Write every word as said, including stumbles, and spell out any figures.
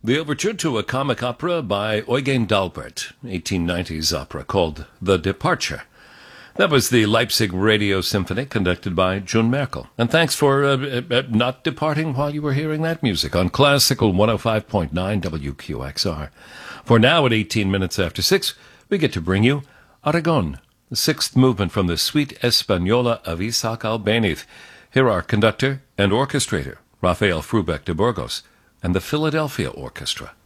The overture to a comic opera by Eugen Dalbert, eighteen nineties opera called The Departure. That was the Leipzig Radio Symphony conducted by June Merkel. And thanks for uh, uh, not departing while you were hearing that music on Classical one oh five point nine W Q X R. For now, at eighteen minutes after six, we get to bring you Aragon, the sixth movement from the Suite Española of Isaac Albéniz. Here are conductor and orchestrator Rafael Frubeck de Burgos and the Philadelphia Orchestra.